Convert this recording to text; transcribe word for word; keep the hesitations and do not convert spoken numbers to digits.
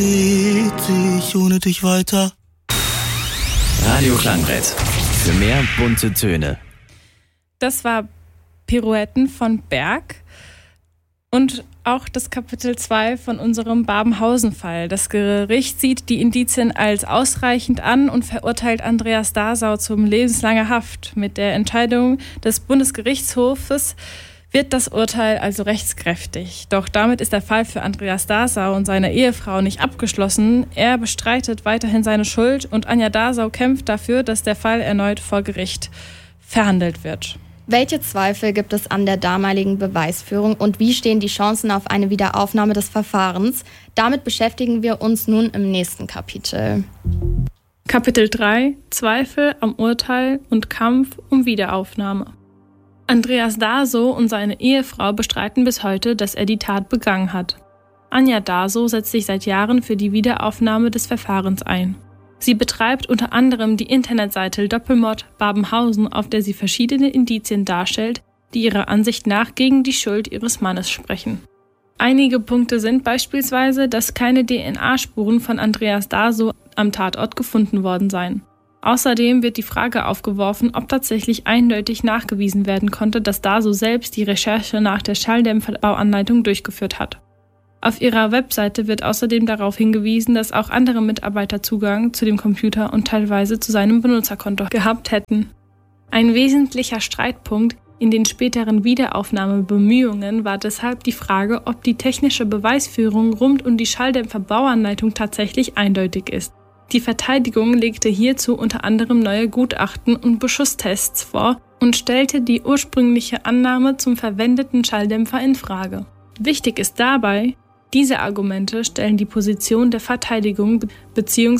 Ich ohne dich weiter. Radio Klangbrett. Für mehr bunte Töne. Das war Pirouetten von Berg und auch das Kapitel zwei von unserem Babenhausen-Fall. Das Gericht sieht die Indizien als ausreichend an und verurteilt Andreas Dasau zum lebenslanger Haft. Mit der Entscheidung des Bundesgerichtshofes wird das Urteil also rechtskräftig. Doch damit ist der Fall für Andreas Dasau und seine Ehefrau nicht abgeschlossen. Er bestreitet weiterhin seine Schuld und Anja Dasau kämpft dafür, dass der Fall erneut vor Gericht verhandelt wird. Welche Zweifel gibt es an der damaligen Beweisführung und wie stehen die Chancen auf eine Wiederaufnahme des Verfahrens? Damit beschäftigen wir uns nun im nächsten Kapitel. Kapitel drei: Zweifel am Urteil und Kampf um Wiederaufnahme. Andreas Dasau und seine Ehefrau bestreiten bis heute, dass er die Tat begangen hat. Anja Dasau setzt sich seit Jahren für die Wiederaufnahme des Verfahrens ein. Sie betreibt unter anderem die Internetseite Doppelmord Babenhausen, auf der sie verschiedene Indizien darstellt, die ihrer Ansicht nach gegen die Schuld ihres Mannes sprechen. Einige Punkte sind beispielsweise, dass keine D N A-Spuren von Andreas Dasau am Tatort gefunden worden seien. Außerdem wird die Frage aufgeworfen, ob tatsächlich eindeutig nachgewiesen werden konnte, dass Dasau selbst die Recherche nach der Schalldämpferbauanleitung durchgeführt hat. Auf ihrer Webseite wird außerdem darauf hingewiesen, dass auch andere Mitarbeiter Zugang zu dem Computer und teilweise zu seinem Benutzerkonto gehabt hätten. Ein wesentlicher Streitpunkt in den späteren Wiederaufnahmebemühungen war deshalb die Frage, ob die technische Beweisführung rund um die Schalldämpferbauanleitung tatsächlich eindeutig ist. Die Verteidigung legte hierzu unter anderem neue Gutachten und Beschusstests vor und stellte die ursprüngliche Annahme zum verwendeten Schalldämpfer in Frage. Wichtig ist dabei, diese Argumente stellen die Position der Verteidigung bzw.